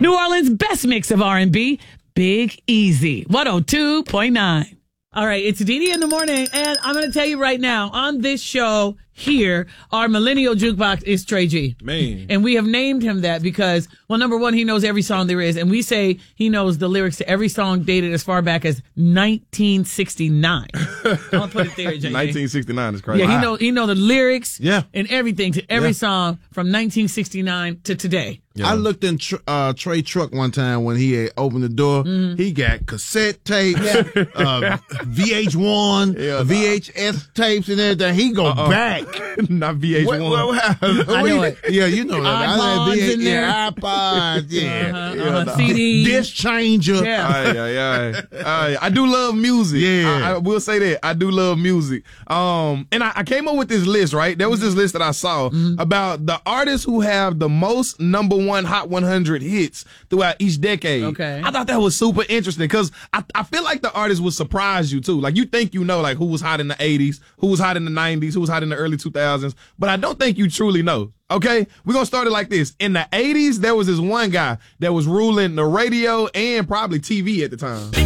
New Orleans' best mix of R&B, Big Easy, 102.9. All right, it's Dee Dee in the morning, and I'm going to tell you right now, on this show here, our millennial jukebox is Trey G. Man. And we have named him that because, well, number one, he knows every song there is, and we say he knows the lyrics to every song dated as far back as 1969. I'll put it there, JJ. 1969 is crazy. Yeah, he know the lyrics Yeah. and everything to every song from 1969 to today. Yeah. I looked in Trey truck one time when he had opened the door. He got cassette tapes, VH1, VHS tapes and everything. He go back. Not VH1. I know it. Yeah, you know that. iPods in there. iPods, CD. Disc changer. Yeah. I do love music. Yeah. I will say that. I do love music. And I came up with this list, right? There was this list that I saw about the artists who have the most number one Hot 100 hits throughout each decade. Okay. I thought that was super interesting because I feel like the artists would surprise you too. Like you think you know like who was hot in the 80s, who was hot in the 90s, who was hot in the early 2000s, but I don't think you truly know. Okay, we're going to start it like this. In the 80s, there was this one guy that was ruling the radio and probably TV at the time.